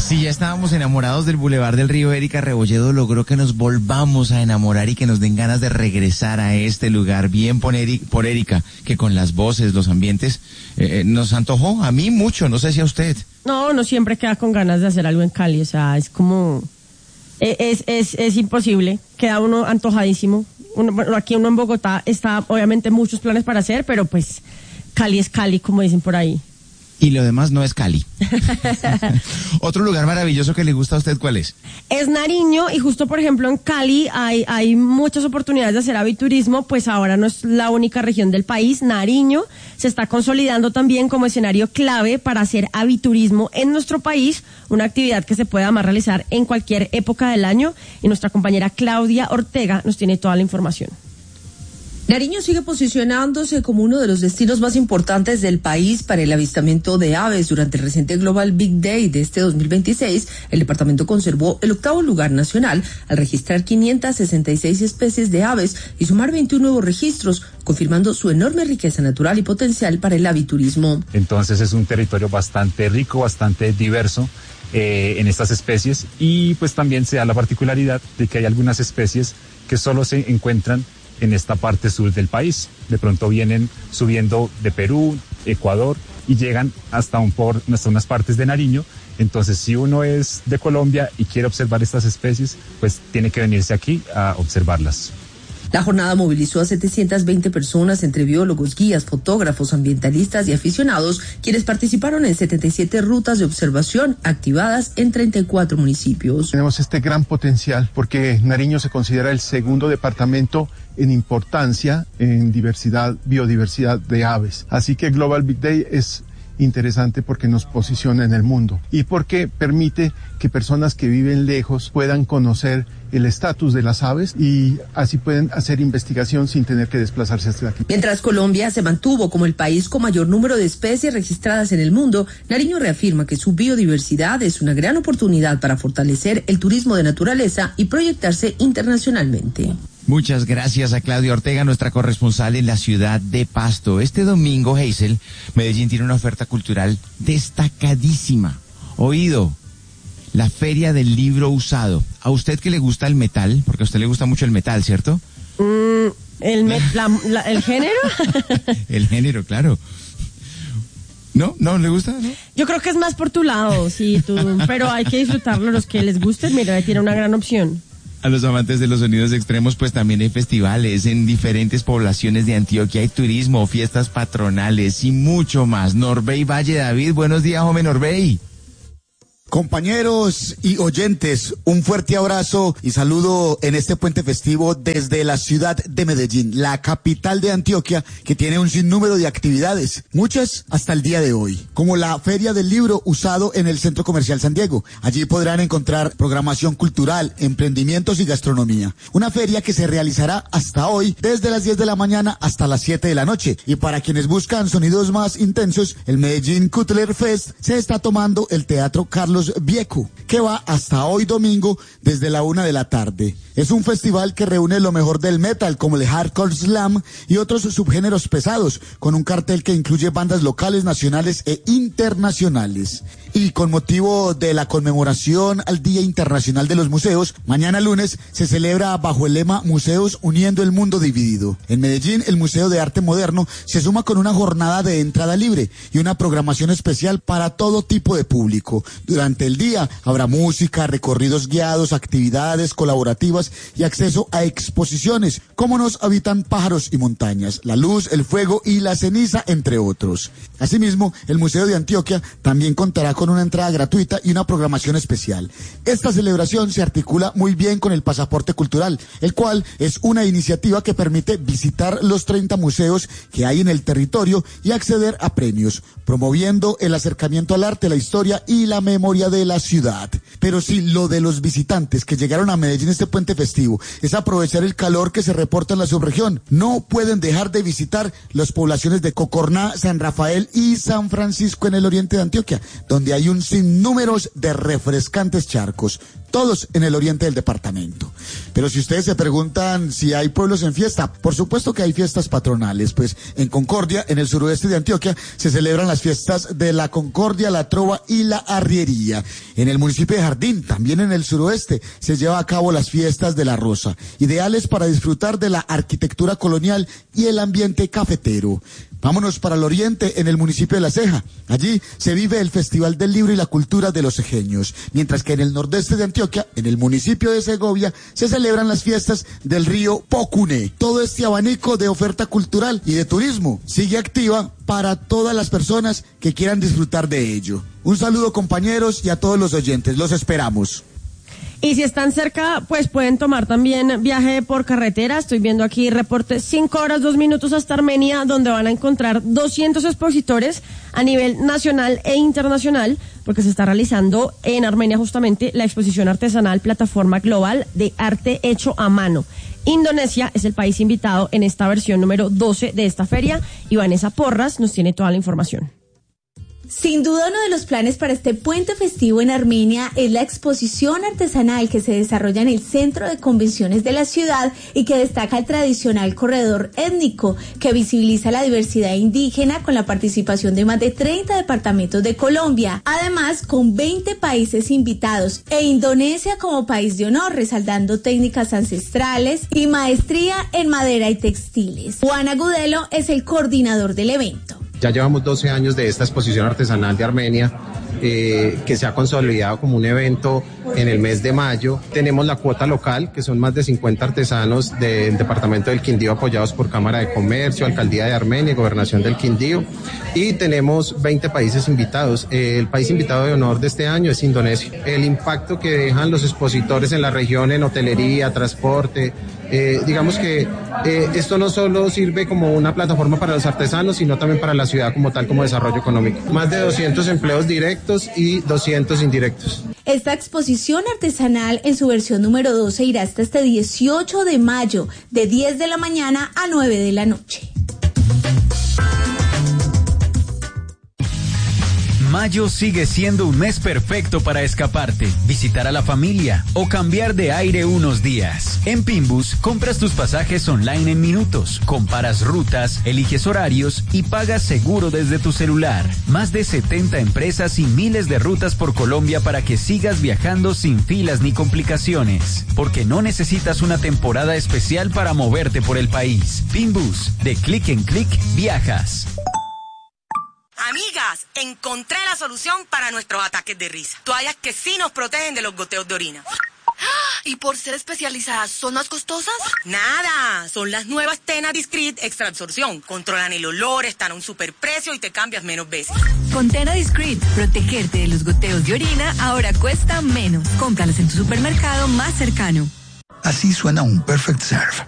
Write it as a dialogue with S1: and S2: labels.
S1: Si ya estábamos enamorados del Boulevard del Río, Erika Rebolledo logró que nos volvamos a enamorar y que nos den ganas de regresar a este lugar. Bien por Erika, que con las voces, los ambientes, nos antojó. A mí mucho, no sé si a usted.
S2: No, uno siempre queda con ganas de hacer algo en Cali, o sea, es como... Es imposible, queda uno antojadísimo. Aquí uno en Bogotá está obviamente muchos planes para hacer, pero pues Cali es Cali, como dicen por ahí.
S1: Y lo demás no es Cali. Otro lugar maravilloso que le gusta a usted, ¿cuál es?
S2: Es Nariño, y justo por ejemplo en Cali hay muchas oportunidades de hacer aviturismo, pues ahora no es la única región del país. Nariño se está consolidando también como escenario clave para hacer aviturismo en nuestro país, una actividad que se puede además realizar en cualquier época del año, y nuestra compañera Claudia Ortega nos tiene toda la información.
S3: Nariño sigue posicionándose como uno de los destinos más importantes del país para el avistamiento de aves. Durante el reciente Global Big Day de este 2026, el departamento conservó el 8º lugar nacional al registrar 566 especies de aves y sumar 21 nuevos registros, confirmando su enorme riqueza natural y potencial para el aviturismo.
S4: Entonces es un territorio bastante rico, bastante diverso en estas especies, y pues también se da la particularidad de que hay algunas especies que solo se encuentran en esta parte sur del país. De pronto vienen subiendo de Perú, Ecuador, y llegan hasta unas partes de Nariño. Entonces, si uno es de Colombia y quiere observar estas especies, pues tiene que venirse aquí a observarlas.
S3: La jornada movilizó a 720 personas, entre biólogos, guías, fotógrafos, ambientalistas y aficionados, quienes participaron en 77 rutas de observación activadas en 34 municipios.
S5: Tenemos este gran potencial porque Nariño se considera el segundo departamento en importancia en biodiversidad de aves. Así que Global Big Day es interesante porque nos posiciona en el mundo y porque permite que personas que viven lejos puedan conocer el estatus de las aves y así pueden hacer investigación sin tener que desplazarse hasta aquí.
S3: Mientras Colombia se mantuvo como el país con mayor número de especies registradas en el mundo, Nariño reafirma que su biodiversidad es una gran oportunidad para fortalecer el turismo de naturaleza y proyectarse internacionalmente.
S1: Muchas gracias a Claudia Ortega, nuestra corresponsal en la ciudad de Pasto. Este domingo, Hazel, Medellín tiene una oferta cultural destacadísima. Oído, la Feria del Libro Usado. ¿A usted que le gusta el metal? Porque a usted le gusta mucho el metal, ¿cierto?
S2: ¿El género?
S1: El género, claro. ¿No? ¿No le gusta? ¿No?
S2: Yo creo que es más por tu lado, sí, pero hay que disfrutarlo. Los que les guste, mira, ahí tiene una gran opción.
S1: A los amantes de los sonidos extremos, pues también hay festivales en diferentes poblaciones de Antioquia, hay turismo, fiestas patronales y mucho más. Norbey Valle David, buenos días, hombre Norbey.
S6: Compañeros y oyentes, un fuerte abrazo y saludo en este puente festivo desde la ciudad de Medellín, la capital de Antioquia, que tiene un sinnúmero de actividades, muchas hasta el día de hoy, como la Feria del Libro Usado en el Centro Comercial San Diego. Allí podrán encontrar programación cultural, emprendimientos y gastronomía. Una feria que se realizará hasta hoy, desde las 10 de la mañana hasta las 7 de la noche. Y para quienes buscan sonidos más intensos, el Medellín Cutler Fest se está tomando el Teatro Carlos Vieco, que va hasta hoy domingo desde la 1 de la tarde. Es un festival que reúne lo mejor del metal, como el hardcore slam y otros subgéneros pesados, con un cartel que incluye bandas locales, nacionales e internacionales. Y con motivo de la conmemoración al Día Internacional de los Museos, mañana lunes se celebra bajo el lema Museos uniendo el mundo dividido. En Medellín, el Museo de Arte Moderno se suma con una jornada de entrada libre y una programación especial para todo tipo de público. Durante el día habrá música, recorridos guiados, actividades colaborativas y acceso a exposiciones, como nos habitan pájaros y montañas, la luz, el fuego y la ceniza, entre otros. Asimismo, el Museo de Antioquia también contará con una entrada gratuita y una programación especial. Esta celebración se articula muy bien con el Pasaporte Cultural, el cual es una iniciativa que permite visitar los 30 museos que hay en el territorio y acceder a premios, promoviendo el acercamiento al arte, la historia y la memoria de la ciudad. Pero si lo de los visitantes que llegaron a Medellín este puente festivo es aprovechar el calor que se reporta en la subregión, no pueden dejar de visitar las poblaciones de Cocorná, San Rafael y San Francisco en el oriente de Antioquia, donde donde hay un sinnúmero de refrescantes charcos, todos en el oriente del departamento. Pero si ustedes se preguntan si hay pueblos en fiesta, por supuesto que hay fiestas patronales, pues en Concordia, en el suroeste de Antioquia, se celebran las fiestas de la Concordia, la Trova y la Arriería. En el municipio de Jardín, también en el suroeste, se lleva a cabo las fiestas de la Rosa, ideales para disfrutar de la arquitectura colonial y el ambiente cafetero. Vámonos para el oriente, en el municipio de La Ceja. Allí se vive el Festival del Libro y la Cultura de los Cejeños, mientras que en el nordeste de Antioquia, en el municipio de Segovia, se celebran las fiestas del río Pocuné. Todo este abanico de oferta cultural y de turismo sigue activa para todas las personas que quieran disfrutar de ello. Un saludo, compañeros, y a todos los oyentes. Los esperamos.
S2: Y si están cerca, pues pueden tomar también viaje por carretera. Estoy viendo aquí reporte 5 horas 2 minutos hasta Armenia, donde van a encontrar 200 expositores a nivel nacional e internacional, porque se está realizando en Armenia justamente la exposición artesanal Plataforma Global de Arte Hecho a Mano. Indonesia es el país invitado en esta versión número 12 de esta feria, y Vanessa Porras nos tiene toda la información.
S7: Sin duda, uno de los planes para este puente festivo en Armenia es la exposición artesanal que se desarrolla en el centro de convenciones de la ciudad y que destaca el tradicional corredor étnico que visibiliza la diversidad indígena con la participación de más de 30 departamentos de Colombia, además con 20 países invitados e Indonesia como país de honor, resaltando técnicas ancestrales y maestría en madera y textiles. Juan Agudelo es el coordinador del evento.
S8: Ya llevamos 12 años de esta exposición artesanal de Armenia, que se ha consolidado como un evento en el mes de mayo. Tenemos la cuota local, que son más de 50 artesanos del departamento del Quindío apoyados por Cámara de Comercio, Alcaldía de Armenia y Gobernación del Quindío. Y tenemos 20 países invitados. El país invitado de honor de este año es Indonesia. El impacto que dejan los expositores en la región en hotelería, transporte, digamos que esto no solo sirve como una plataforma para los artesanos, sino también para la ciudad como tal, como desarrollo económico. Más de 200 empleos directos y 200 indirectos.
S7: Esta exposición artesanal en su versión número 12 irá hasta este 18 de mayo, de 10 de la mañana a 9 de la noche.
S9: Mayo sigue siendo un mes perfecto para escaparte, visitar a la familia o cambiar de aire unos días. En Pinbus, compras tus pasajes online en minutos, comparas rutas, eliges horarios y pagas seguro desde tu celular. Más de 70 empresas y miles de rutas por Colombia para que sigas viajando sin filas ni complicaciones. Porque no necesitas una temporada especial para moverte por el país. Pinbus, de clic en clic, viajas.
S10: Amigas, encontré la solución para nuestros ataques de risa. Toallas que sí nos protegen de los goteos de orina.
S11: ¿Y por ser especializadas, son más costosas?
S10: Nada, son las nuevas Tena Discreet Extra Absorción. Controlan el olor, están a un superprecio y te cambias menos veces.
S12: Con Tena Discreet, protegerte de los goteos de orina ahora cuesta menos. Cómpralas en tu supermercado más cercano.
S13: Así suena un Perfect Serve.